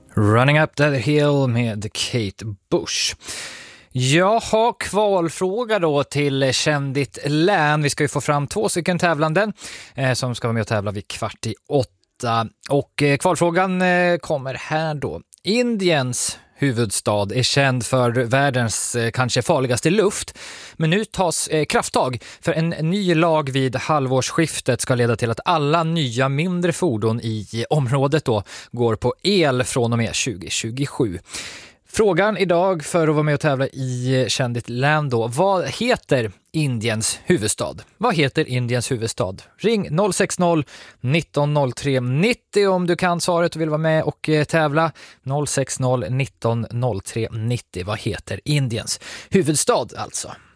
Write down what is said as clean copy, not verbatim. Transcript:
Running Up That Hill med Kate Bush. Jaha, kvalfråga då till Känn ditt län. Vi ska ju få fram 2 stycken tävlanden som ska vara med och tävla vid 7:15. Och kvalfrågan kommer här då. Indiens huvudstad är känd för världens kanske farligaste luft. Men nu tas krafttag för en ny lag vid halvårsskiftet ska leda till att alla nya mindre fordon i området då går på el från och med 2027. Frågan idag för att vara med och tävla i Känn ditt län då. Vad heter Indiens huvudstad? Vad heter Indiens huvudstad? Ring 060 1903 90 om du kan svaret och vill vara med och tävla. 060 1903 90. Vad heter Indiens huvudstad alltså?